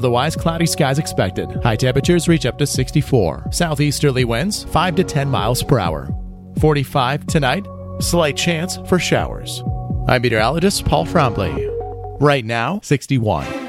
Otherwise, cloudy skies expected. High temperatures reach up to 64. Southeasterly winds 5 to 10 miles per hour. 45 tonight. Slight chance for showers. I'm meteorologist Paul Frombley. Right now, 61.